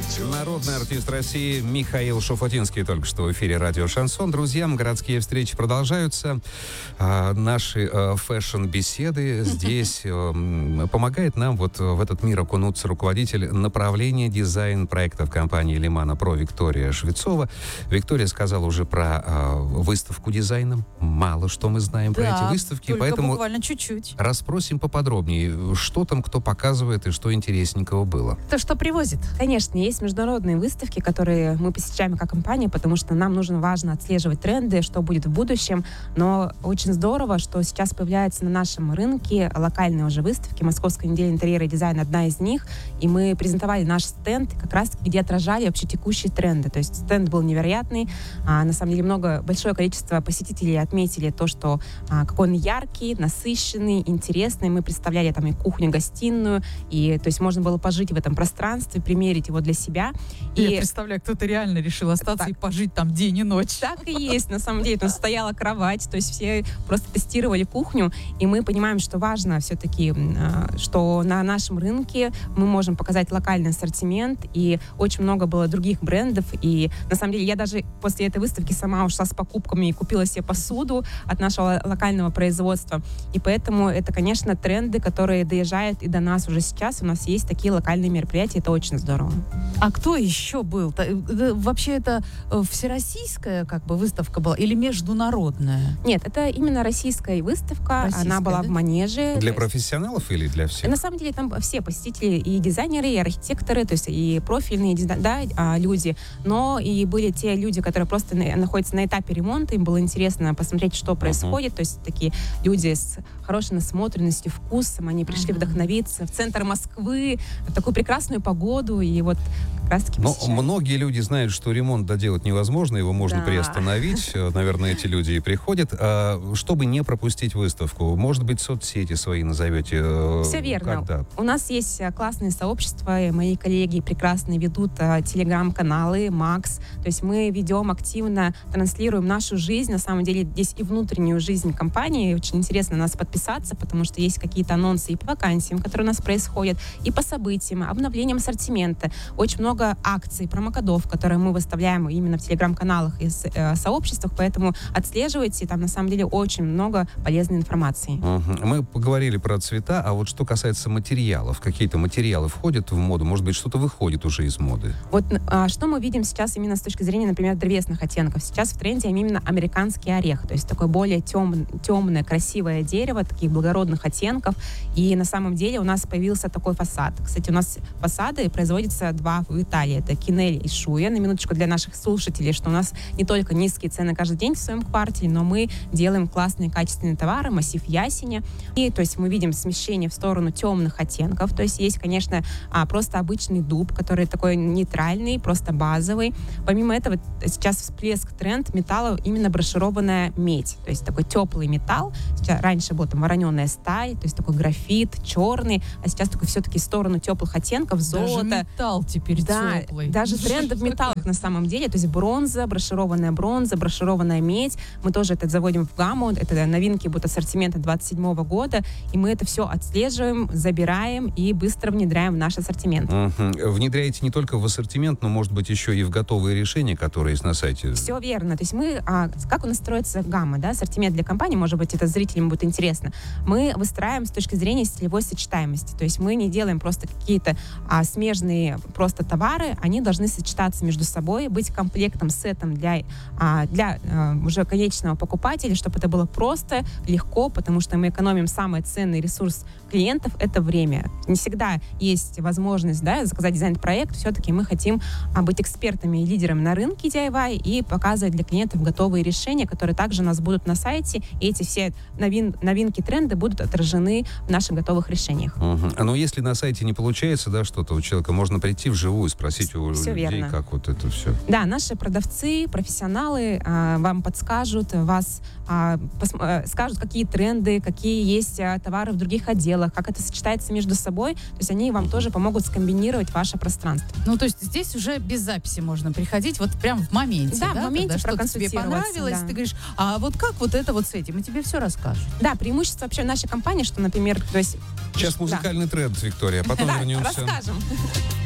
Народный артист России Михаил Шуфутинский только что в эфире радио «Шансон». Друзья, городские встречи продолжаются. Наши фэшн-беседы здесь помогает нам вот в этот мир окунуться руководитель направления дизайн-проектов компании «Лимана Про» Виктория Швецова. Виктория сказала уже про выставку дизайна. Мало что мы знаем про эти выставки, поэтому буквально чуть-чуть. Расспросим поподробнее, что там кто показывает и что интересненького было. То, что привозит. Конечно, есть международные выставки, которые мы посещаем как компания, потому что нам важно отслеживать тренды, что будет в будущем. Но очень здорово, что сейчас появляются на нашем рынке локальные уже выставки. Московская неделя интерьера и дизайна — одна из них. И мы презентовали наш стенд, как раз где отражали вообще текущие тренды. То есть стенд был невероятный. На самом деле большое количество посетителей отметили то, что какой он яркий, насыщенный, интересный. Мы представляли там и кухню, гостиную. И то есть можно было пожить в этом пространстве, примерить его для себя. Я представляю, кто-то реально решил остаться и пожить там день и ночь. Так и есть, на самом деле. Там стояла кровать, то есть все просто тестировали кухню, и мы понимаем, что важно все-таки, что на нашем рынке мы можем показать локальный ассортимент, и очень много было других брендов, и на самом деле я даже после этой выставки сама ушла с покупками и купила себе посуду от нашего локального производства, и поэтому это, конечно, тренды, которые доезжают и до нас уже сейчас. У нас есть такие локальные мероприятия, это очень здорово. А кто еще был? Вообще это всероссийская выставка была или международная? Нет, это именно российская выставка. Она была в Манеже. Для профессионалов или для всех? На самом деле там все посетители, и дизайнеры, и архитекторы, то есть и профильные люди, но и были те люди, которые просто находятся на этапе ремонта, им было интересно посмотреть, что происходит, то есть такие люди с хорошей насмотренностью, вкусом, они пришли вдохновиться в центр Москвы, в такую прекрасную погоду, и вот как раз-таки посещали. Многие люди знают, что ремонт доделать невозможно, его можно приостановить. Наверное, эти люди и приходят. Чтобы не пропустить выставку, может быть, соцсети свои назовете? Все верно. Когда? У нас есть классные сообщества, и мои коллеги прекрасно ведут телеграм-каналы, Макс. То есть мы ведем активно, транслируем нашу жизнь, на самом деле здесь и внутреннюю жизнь компании. Очень интересно на нас подписаться, потому что есть какие-то анонсы и по вакансиям, которые у нас происходят, и по событиям, обновлениям ассортимента. Очень много акций, промокодов, которые мы выставляем именно в телеграм-каналах и сообществах, поэтому отслеживайте, там на самом деле очень много полезной информации. Мы поговорили про цвета, а вот что касается материалов, какие-то материалы входят в моду, может быть, что-то выходит уже из моды? Вот что мы видим сейчас именно с точки зрения, например, древесных оттенков? Сейчас в тренде именно американский орех, то есть такое более темное, красивое дерево, таких благородных оттенков, и на самом деле у нас появился такой фасад. Кстати, у нас фасады производятся два в Италии, это Кинель и Шуя. На минуточку для наших слушателей, что у нас не только низкие цены каждый день в своем квартале, но мы делаем классные качественные товары, массив ясеня. И то есть мы видим смещение в сторону темных оттенков. То есть есть, конечно, просто обычный дуб, который такой нейтральный, просто базовый. Помимо этого, сейчас всплеск тренд металла именно брошированная медь. То есть такой теплый металл. Сейчас, раньше был там вороненая сталь, то есть такой графит, черный, а сейчас такой все-таки в сторону теплых оттенков, золото. Даже металл теперь теплый. Даже тренды в металлах на самом деле, то есть бронза, брошированная медь. Мы тоже это заводим в гамму, это новинки будут ассортимента 27 года, и мы это все отслеживаем, забираем и быстро внедряем в наш ассортимент. Внедряете не только в ассортимент, но, может быть, еще и в готовые решения, которые есть на сайте? Все верно. То есть мы, как у нас строится гамма, ассортимент для компании, может быть, это зрителям будет интересно. Мы выстраиваем с точки зрения стилевой сочетаемости. То есть мы не делаем просто какие-то смежные просто товары, они должны сочетаться между собой, быть комплектом, сетом для уже конечного покупателя, чтобы это было просто, легко, потому что мы экономим самый ценный ресурс клиентов — это время. Не всегда есть возможность заказать дизайн-проект, все-таки мы хотим быть экспертами и лидерами на рынке DIY и показывать для клиентов готовые решения, которые также у нас будут на сайте, и эти все новинки, тренды будут отражены в наших готовых решениях. Но если на сайте не получается, что-то у человека, можно прийти вживую, спросить у людей, верно. как вот это все. Да, наши продавцы, профессионалы вам подскажут, скажут, какие тренды, какие есть товары в других отделах, как это сочетается между собой. То есть они вам тоже помогут скомбинировать ваше пространство. Ну, то есть здесь уже без записи можно приходить, вот прям в моменте. Да, в моменте когда что-то тебе понравилось, ты говоришь, а вот как вот это вот с этим, и тебе все расскажут. Да, преимущество вообще нашей компании, что, например, то есть... Сейчас музыкальный тренд, Виктория, потом вернемся. Расскажем.